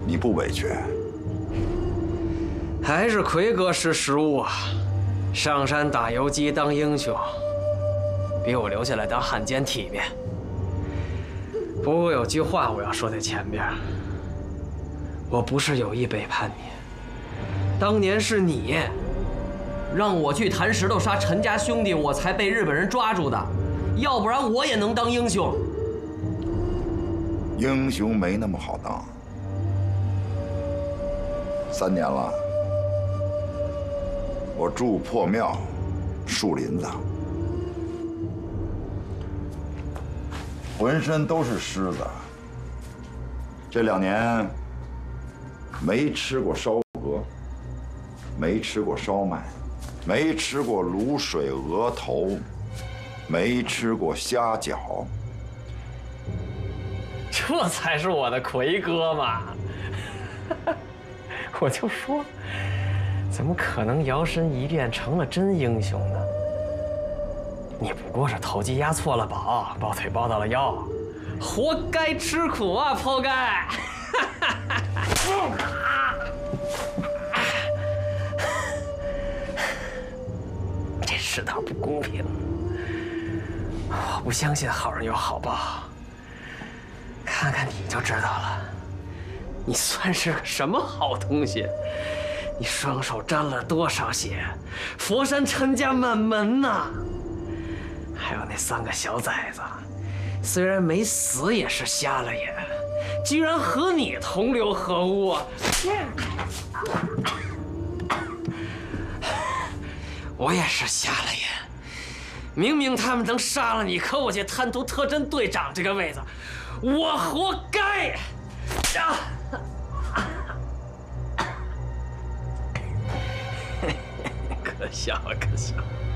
你不委屈？ 还是奎哥识时务啊！上山打游击当英雄，比我留下来当汉奸体面。不过有句话我要说在前边，我不是有意背叛你，当年是你让我去潭石头杀陈家兄弟，我才被日本人抓住的，要不然我也能当英雄。 英雄没那么好当。3年了，我住破庙，树林子，浑身都是虱子。这2年没吃过烧鹅，没吃过烧麦，没吃过卤水鹅头，没吃过虾饺。 这才是我的奎哥嘛！我就说，怎么可能摇身一变成了真英雄呢？你不过是投机押错了宝，抱腿抱到了腰，活该吃苦啊，抛该！这世道不公平，我不相信好人有好报。看看你就知道了，你算是个什么好东西？你双手沾了多少血？佛山陈家满门呐！还有那3个小崽子，虽然没死，也是瞎了眼，居然和你同流合污啊！我也是瞎了眼，明明他们能杀了你，可我却贪图特侦队长这个位子。我活该！可笑啊，可笑！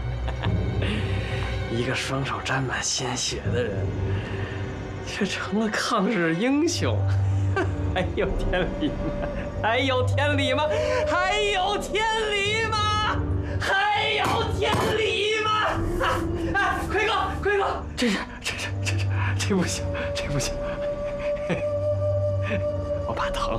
一个双手沾满鲜血的人，却成了抗日英雄，还有天理吗？还有天理吗？还有天理吗？还有天理吗？啊！奎哥，这不行，这不行！我怕疼。